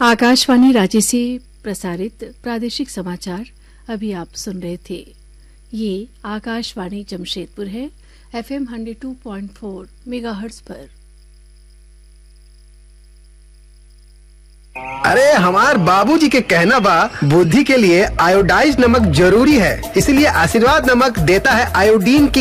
आकाशवाणी रांची से प्रसारित प्रादेशिक समाचार अभी आप सुन रहे थे। ये आकाशवाणी जमशेदपुर है, FM 102.4 मेगाहर्ट्ज पर। अरे हमार बाबूजी के कहना बा बुद्धि के लिए आयोडाइज नमक जरूरी है, इसलिए आशीर्वाद नमक देता है आयोडीन की